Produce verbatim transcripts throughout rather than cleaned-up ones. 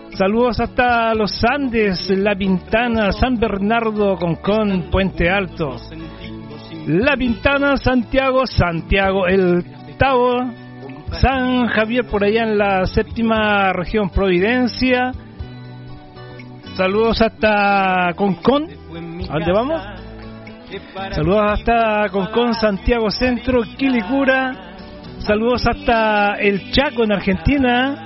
Saludos hasta los Andes, La Pintana, San Bernardo, Concón, Puente Alto. La Pintana, Santiago, Santiago, El Tavo, San Javier por allá en la séptima región, Providencia. Saludos hasta Concón. ¿A dónde vamos? Saludos hasta Concón, Santiago Centro, Quilicura. Saludos hasta El Chaco en Argentina.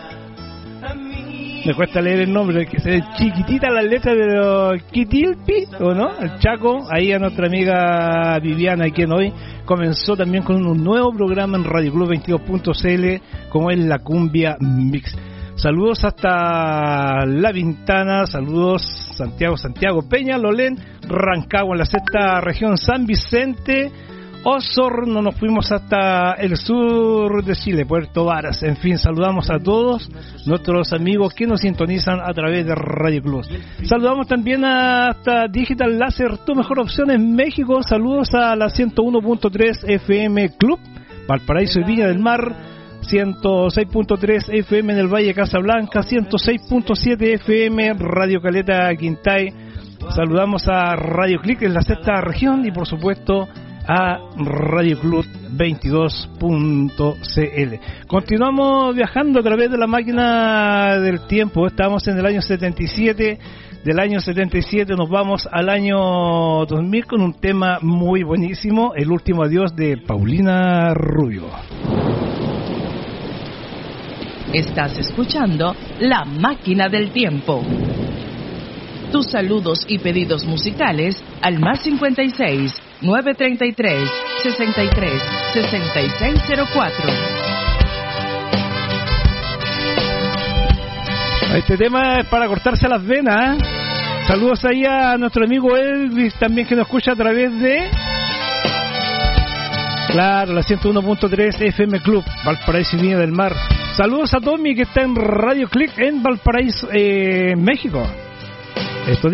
Me cuesta leer el nombre, que se ve chiquitita la letra de los Quitilpi, ¿o no? El Chaco, ahí a nuestra amiga Viviana, quien hoy comenzó también con un nuevo programa en Radio Club veintidós punto c l, como es La Cumbia Mix. Saludos hasta La Pintana, saludos Santiago, Santiago, Peñalolén, Rancagua en la sexta región, San Vicente, Osorno, nos fuimos hasta el sur de Chile, Puerto Varas. En fin, saludamos a todos nuestros amigos que nos sintonizan a través de Radio Club. Saludamos también hasta Digital Láser, tu mejor opción en México. Saludos a la ciento uno punto tres F M Club, Valparaíso y Viña del Mar, ciento seis punto tres F M en el Valle Casablanca, ciento seis punto siete F M Radio Caleta Quintay. Saludamos a Radio Click en la sexta región y por supuesto a Radio Club veintidós punto c l. Continuamos viajando a través de la máquina del tiempo. Estamos en el año setenta y siete. Del año setenta y siete nos vamos al año dos mil con un tema muy buenísimo, El último adiós de Paulina Rubio. Estás escuchando La Máquina del Tiempo. Tus saludos y pedidos musicales al más cincuenta y seis, nueve treinta y tres, sesenta y tres, sesenta y seis cero cuatro. Este tema es para cortarse las venas, ¿eh? Saludos ahí a nuestro amigo Elvis, también que nos escucha a través de... Claro, la ciento uno punto tres F M Club, Valparaíso y Viña del Mar. Saludos a Tommy, que está en Radio Click en Valparaíso, eh, México. Esto